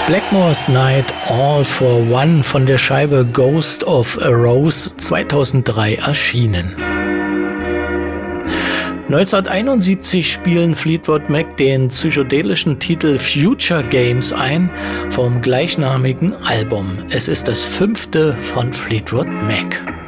Blackmore's Night All for One von der Scheibe Ghost of a Rose 2003 erschienen. 1971 spielen Fleetwood Mac den psychedelischen Titel Future Games ein vom gleichnamigen Album. Es ist das 5. von Fleetwood Mac.